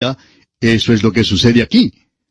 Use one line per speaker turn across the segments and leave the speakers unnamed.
eso es lo que sucede aquí.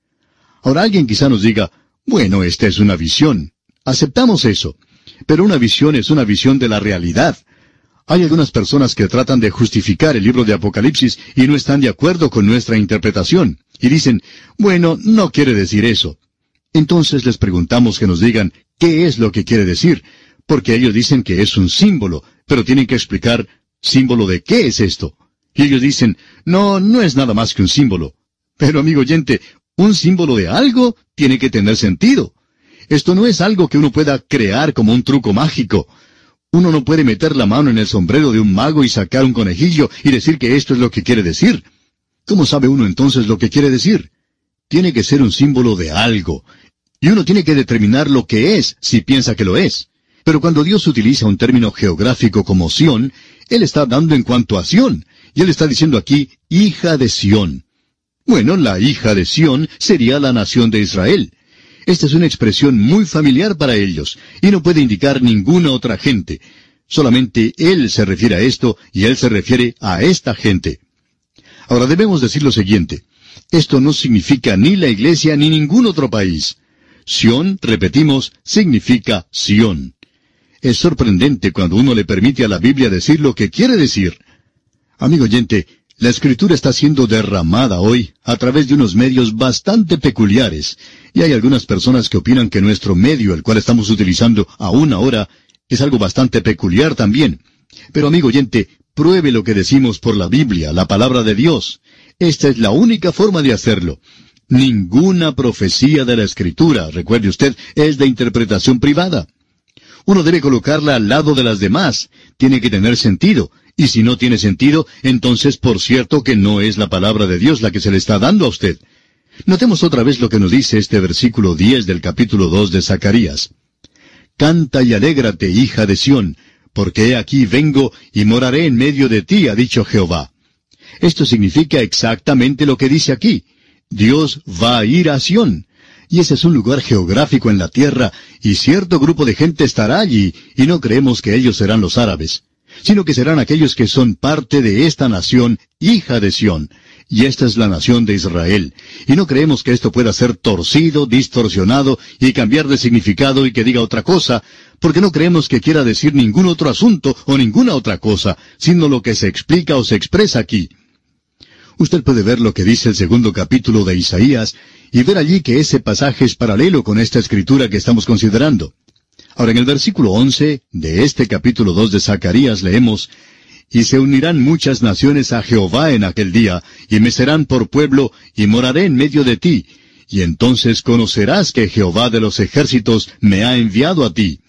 Ahora alguien quizá nos diga, bueno, esta es una visión. Aceptamos eso. Pero una visión es una visión de la realidad. Hay algunas personas que tratan de justificar el libro de Apocalipsis y no están de acuerdo con nuestra interpretación. Y dicen, bueno, no quiere decir eso. Entonces les preguntamos que nos digan qué es lo que quiere decir, porque ellos dicen que es un símbolo, pero tienen que explicar, ¿símbolo de qué es esto? Y ellos dicen, no, no es nada más que un símbolo. Pero amigo oyente, un símbolo de algo tiene que tener sentido. Esto no es algo que uno pueda crear como un truco mágico. Uno no puede meter la mano en el sombrero de un mago y sacar un conejillo y decir que esto es lo que quiere decir. ¿Cómo sabe uno entonces lo que quiere decir? Tiene que ser un símbolo de algo. Y uno tiene que determinar lo que es si piensa que lo es. Pero cuando Dios utiliza un término geográfico como Sión, Él está hablando en cuanto a Sión. Y Él está diciendo aquí, hija de Sión. Bueno, la hija de Sión sería la nación de Israel. Esta es una expresión muy familiar para ellos, y no puede indicar ninguna otra gente. Solamente Él se refiere a esto, y Él se refiere a esta gente. Ahora debemos decir lo siguiente. Esto no significa ni la iglesia ni ningún otro país. Sión, repetimos, significa Sión. Es sorprendente cuando uno le permite a la Biblia decir lo que quiere decir. Amigo oyente, la Escritura está siendo derramada hoy a través de unos medios bastante peculiares, y hay algunas personas que opinan que nuestro medio, el cual estamos utilizando aún ahora, es algo bastante peculiar también. Pero amigo oyente, pruebe lo que decimos por la Biblia, la palabra de Dios. Esta es la única forma de hacerlo. Ninguna profecía de la Escritura, recuerde usted, es de interpretación privada. Uno debe colocarla al lado de las demás. Tiene que tener sentido. Y si no tiene sentido, entonces por cierto que no es la palabra de Dios la que se le está dando a usted. Notemos otra vez lo que nos dice este versículo 10 del capítulo 2 de Zacarías. Canta y alégrate, hija de Sión, porque he aquí vengo y moraré en medio de ti, ha dicho Jehová. Esto significa exactamente lo que dice aquí. Dios va a ir a Sión. Y ese es un lugar geográfico en la tierra, y cierto grupo de gente estará allí, y no creemos que ellos serán los árabes, sino que serán aquellos que son parte de esta nación, hija de Sión, y esta es la nación de Israel. Y no creemos que esto pueda ser torcido, distorsionado, y cambiar de significado y que diga otra cosa, porque no creemos que quiera decir ningún otro asunto o ninguna otra cosa, sino lo que se explica o se expresa aquí. Usted puede ver lo que dice el 2º capítulo de Isaías, y ver allí que ese pasaje es paralelo con esta escritura que estamos considerando. Ahora, en el versículo 11 de este capítulo 2 de Zacarías leemos, «Y se unirán muchas naciones a Jehová en aquel día, y me serán por pueblo, y moraré en medio de ti. Y entonces conocerás que Jehová de los ejércitos me ha enviado a ti».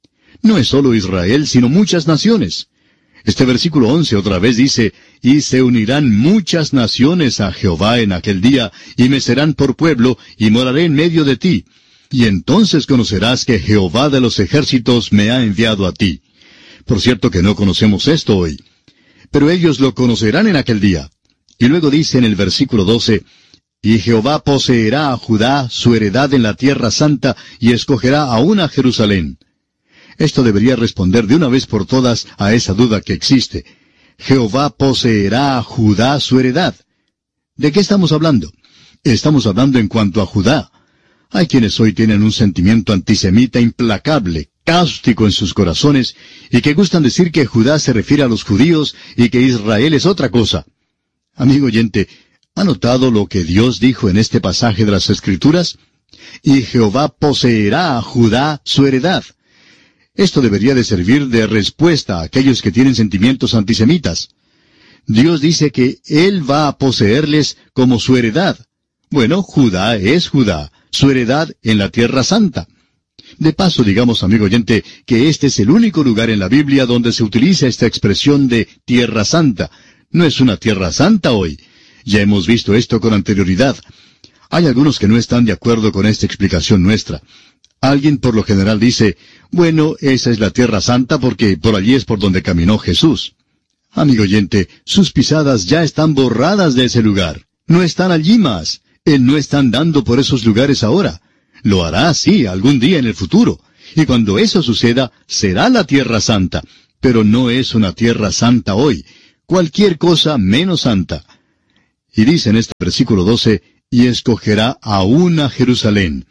No es solo Israel, sino muchas naciones. Este versículo 11 otra vez dice, «Y se unirán muchas naciones a Jehová en aquel día, y me serán por pueblo, y moraré en medio de ti. Y entonces conocerás que Jehová de los ejércitos me ha enviado a ti». Por cierto que no conocemos esto hoy. Pero ellos lo conocerán en aquel día. Y luego dice en el versículo 12, «Y Jehová poseerá a Judá su heredad en la tierra santa, y escogerá aún a Jerusalén». Esto debería responder de una vez por todas a esa duda que existe. Jehová poseerá a Judá su heredad. ¿De qué estamos hablando? Estamos hablando en cuanto a Judá. Hay quienes hoy tienen un sentimiento antisemita implacable, cáustico en sus corazones, y que gustan decir que Judá se refiere a los judíos y que Israel es otra cosa. Amigo oyente, ¿ha notado lo que Dios dijo en este pasaje de las Escrituras? Y Jehová poseerá a Judá su heredad. Esto debería de servir de respuesta a aquellos que tienen sentimientos antisemitas. Dios dice que Él va a poseerles como su heredad. Bueno, Judá es Judá, su heredad en la Tierra Santa. De paso, digamos, amigo oyente, que este es el único lugar en la Biblia donde se utiliza esta expresión de Tierra Santa. No es una Tierra Santa hoy. Ya hemos visto esto con anterioridad. Hay algunos que no están de acuerdo con esta explicación nuestra. Alguien por lo general dice, bueno, esa es la Tierra Santa porque por allí es por donde caminó Jesús. Amigo oyente, sus pisadas ya están borradas de ese lugar. No están allí más. Él no está andando por esos lugares ahora. Lo hará, sí, algún día en el futuro. Y cuando eso suceda, será la Tierra Santa. Pero no es una Tierra Santa hoy. Cualquier cosa menos santa. Y dice en este versículo 12, y escogerá aún a Jerusalén.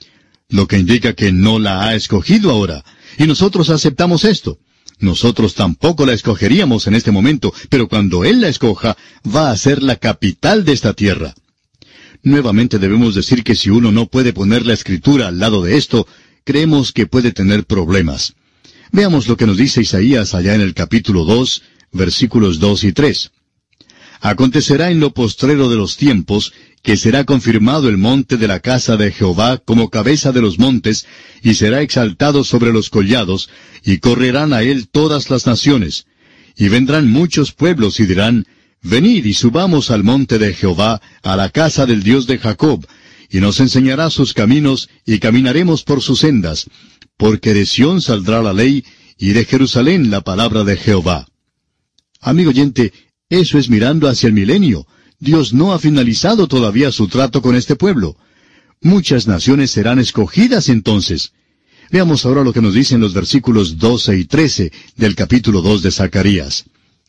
Lo que indica que no la ha escogido ahora. Y nosotros aceptamos esto. Nosotros tampoco la escogeríamos en este momento, pero cuando Él la escoja, va a ser la capital de esta tierra. Nuevamente debemos decir que si uno no puede poner la Escritura al lado de esto, creemos que puede tener problemas. Veamos lo que nos dice Isaías allá en el capítulo 2, versículos 2 y 3. Acontecerá en lo postrero de los tiempos, que será confirmado el monte de la casa de Jehová como cabeza de los montes, y será exaltado sobre los collados, y correrán a él todas las naciones. Y vendrán muchos pueblos y dirán, venid y subamos al monte de Jehová, a la casa del Dios de Jacob, y nos enseñará sus caminos, y caminaremos por sus sendas, porque de Sión saldrá la ley, y de Jerusalén la palabra de Jehová. Amigo oyente, eso es mirando hacia el milenio. Dios no ha finalizado todavía su trato con este pueblo. Muchas naciones serán escogidas entonces. Veamos ahora lo que nos dicen los versículos 12 y 13 del capítulo 2 de Zacarías.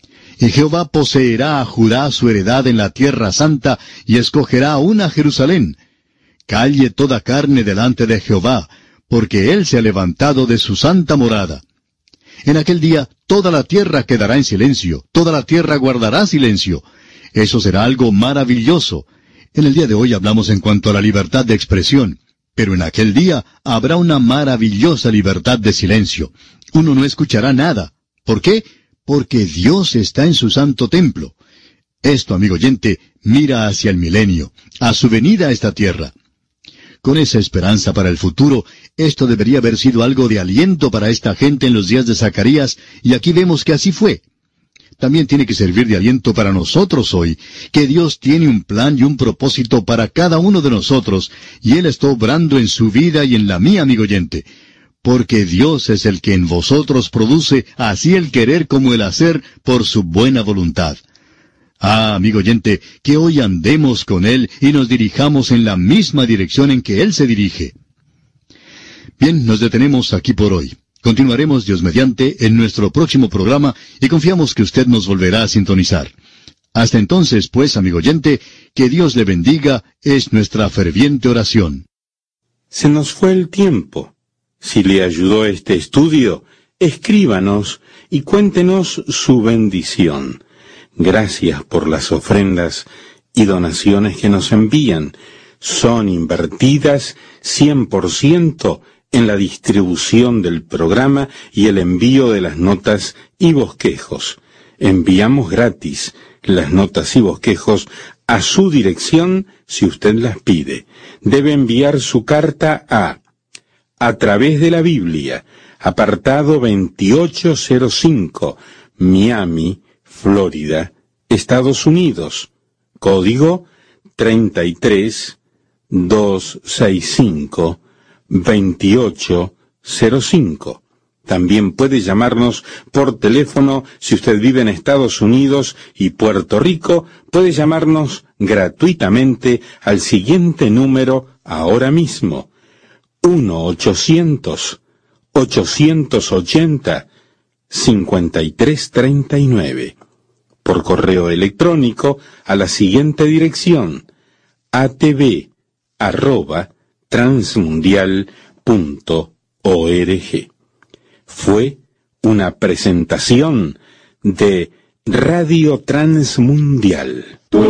Y Jehová poseerá a Judá su heredad en la tierra santa, y escogerá aún a Jerusalén. Calle toda carne delante de Jehová, porque Él se ha levantado de su santa morada. En aquel día toda la tierra quedará en silencio, toda la tierra guardará silencio. Eso será algo maravilloso. En el día de hoy hablamos en cuanto a la libertad de expresión, pero en aquel día habrá una maravillosa libertad de silencio. Uno no escuchará nada. ¿Por qué? Porque Dios está en su santo templo. Esto, amigo oyente, mira hacia el milenio, a su venida a esta tierra. Con esa esperanza para el futuro, esto debería haber sido algo de aliento para esta gente en los días de Zacarías, y aquí vemos que así fue. También tiene que servir de aliento para nosotros hoy, que Dios tiene un plan y un propósito para cada uno de nosotros, y Él está obrando en su vida y en la mía, amigo oyente, porque Dios es el que en vosotros produce así el querer como el hacer por su buena voluntad. Ah, amigo oyente, que hoy andemos con Él y nos dirijamos en la misma dirección en que Él se dirige. Bien, nos detenemos aquí por hoy. Continuaremos, Dios mediante, en nuestro próximo programa y confiamos que usted nos volverá a sintonizar. Hasta entonces, pues, amigo oyente, que Dios le bendiga, es nuestra ferviente oración.
Se nos fue el tiempo. Si le ayudó este estudio, escríbanos y cuéntenos su bendición. Gracias por las ofrendas y donaciones que nos envían. Son invertidas 100% en la distribución del programa y el envío de las notas y bosquejos. Enviamos gratis las notas y bosquejos a su dirección si usted las pide. Debe enviar su carta a través de la Biblia, apartado 2805, Miami, Florida, Estados Unidos, código 33265-2805. También puede llamarnos por teléfono si usted vive en Estados Unidos y Puerto Rico. Puede llamarnos gratuitamente al siguiente número ahora mismo: 1-800-880-5339. Por correo electrónico a la siguiente dirección: atv@transmundial.org. Fue una presentación de Radio Transmundial.